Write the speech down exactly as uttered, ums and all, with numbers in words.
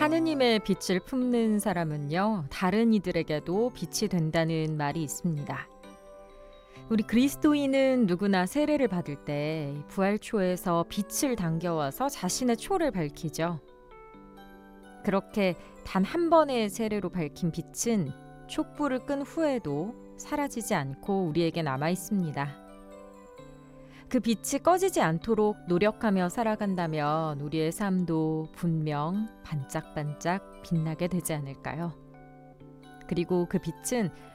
하느님의 빛을 품는 사람은요, 다른 이들에게도 빛이 된다는 말이 있습니다. 우리 그리스도인은 누구나 세례를 받을 때 부활초에서 빛을 당겨와서 자신의 초를 밝히죠. 그렇게 단 한 번의 세례로 밝힌 빛은 촛불을 끈 후에도 사라지지 않고 우리에게 남아 있습니다. 그 빛이 꺼지지 않도록 노력하며 살아간다면 우리의 삶도 분명 반짝반짝 빛나게 되지 않을까요? 그리고 그 빛은